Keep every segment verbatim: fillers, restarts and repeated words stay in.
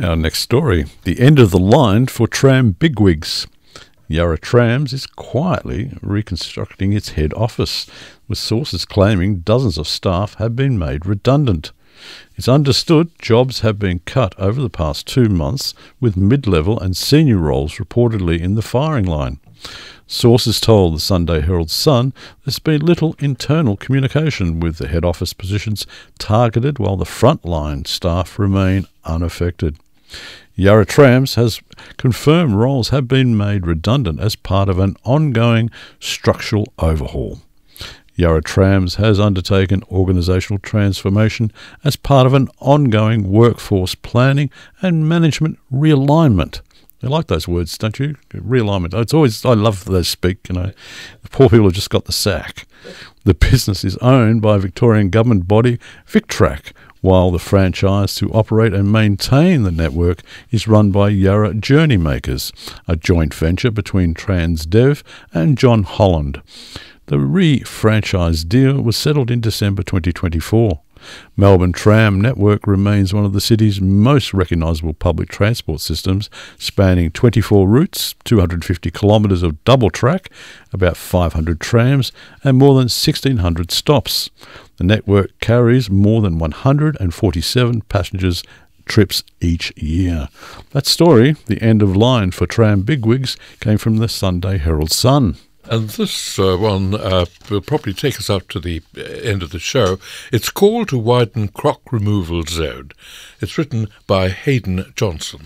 Our next story, the end of the line for tram bigwigs. Yarra Trams is quietly reconstructing its head office, with sources claiming dozens of staff have been made redundant. It's understood jobs have been cut over the past two months, with mid-level and senior roles reportedly in the firing line. Sources told the Sunday Herald Sun there's been little internal communication, with the head office positions targeted while the frontline staff remain unaffected. Yarra Trams has confirmed roles have been made redundant as part of an ongoing structural overhaul. Yarra Trams has undertaken organisational transformation as part of an ongoing workforce planning and management realignment. You like those words, don't you? Realignment. It's always, I love those speak, you know. The poor people have just got the sack. The business is owned by a Victorian government body, VicTrack, while the franchise to operate and maintain the network is run by Yarra Journeymakers, a joint venture between Transdev and John Holland. The re-franchise deal was settled in December twenty twenty-four. Melbourne Tram Network remains one of the city's most recognisable public transport systems, spanning twenty-four routes, two hundred fifty kilometres of double track, about five hundred trams and more than sixteen hundred stops. The network carries more than one hundred forty-seven passengers trips each year. That story, the end of line for tram bigwigs, came from the Sunday Herald Sun. And this uh, one uh, will probably take us up to the end of the show. It's Call to Widen Croc Removal Zone. It's written by Hayden Johnson.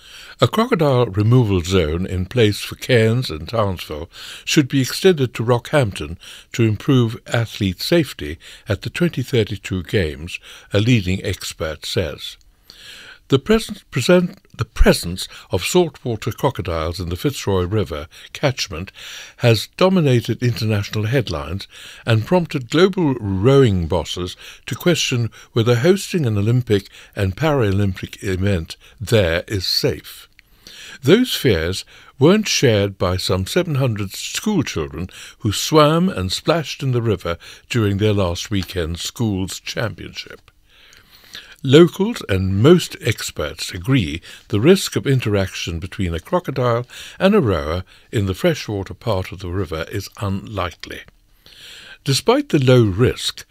A crocodile removal zone in place for Cairns and Townsville should be extended to Rockhampton to improve athlete safety at the twenty thirty-two Games, a leading expert says. The, present, present, the presence of saltwater crocodiles in the Fitzroy River catchment has dominated international headlines and prompted global rowing bosses to question whether hosting an Olympic and Paralympic event there is safe. Those fears weren't shared by some seven hundred schoolchildren who swam and splashed in the river during their last weekend's schools championship. Locals and most experts agree the risk of interaction between a crocodile and a rower in the freshwater part of the river is unlikely. Despite the low risk,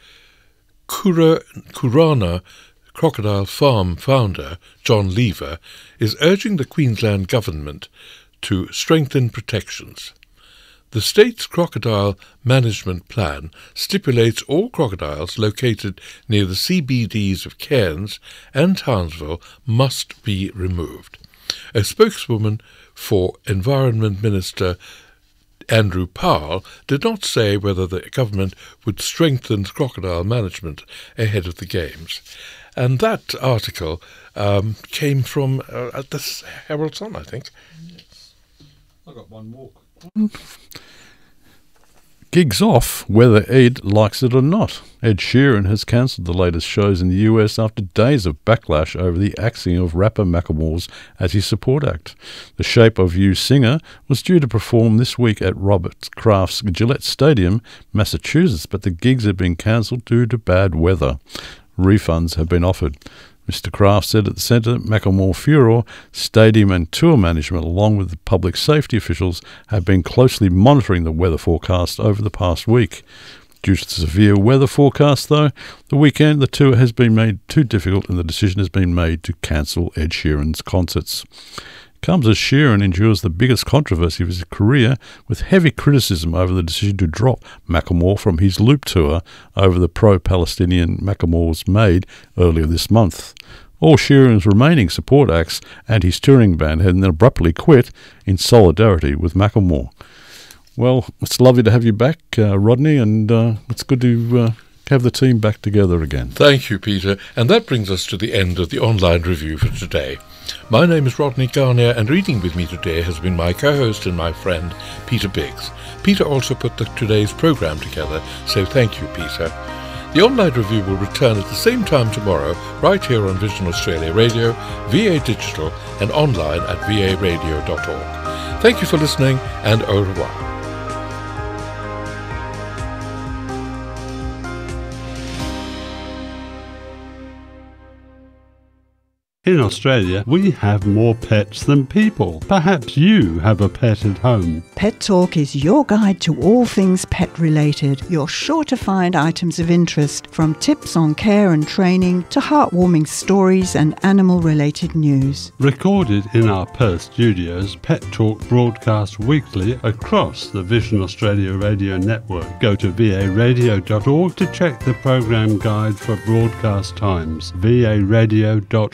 Kura, Kurana Crocodile Farm founder John Lever is urging the Queensland government to strengthen protections. The state's crocodile management plan stipulates all crocodiles located near the C B Ds of Cairns and Townsville must be removed. A spokeswoman for Environment Minister Andrew Powell did not say whether the government would strengthen crocodile management ahead of the Games. And that article um, came from uh, the Herald Sun, I think. Yes. I got one more. Gigs off, whether Ed likes it or not. Ed Sheeran has cancelled the latest shows in the U S after days of backlash over the axing of rapper Macklemore's as his support act. The Shape of You singer was due to perform this week at Robert Kraft's Gillette Stadium, Massachusetts, but the gigs have been cancelled due to bad weather. Refunds have been offered. Mister Kraft said at the centre, Macklemore Furor, stadium and tour management, along with the public safety officials, have been closely monitoring the weather forecast over the past week. Due to the severe weather forecast, though, the weekend the tour has been made too difficult and the decision has been made to cancel Ed Sheeran's concerts. Comes as Sheeran endures the biggest controversy of his career, with heavy criticism over the decision to drop Macklemore from his Loop tour over the pro-Palestinian Macklemore's made earlier this month. All Sheeran's remaining support acts and his touring band had then abruptly quit in solidarity with Macklemore. Well, it's lovely to have you back, uh, Rodney, and uh, it's good to uh, have the team back together again. Thank you, Peter. And that brings us to the end of the online review for today. My name is Rodney Garnier, and reading with me today has been my co-host and my friend, Peter Biggs. Peter also put the, today's programme together, so thank you, Peter. The online review will return at the same time tomorrow, right here on Vision Australia Radio, V A Digital, and online at v a radio dot org. Thank you for listening, and au revoir. In Australia, we have more pets than people. Perhaps you have a pet at home. Pet Talk is your guide to all things pet related. You're sure to find items of interest, from tips on care and training to heartwarming stories and animal related news. Recorded in our Perth studios, Pet Talk broadcasts weekly across the Vision Australia radio network. Go to v a radio dot org to check the program guide for broadcast times. v a radio dot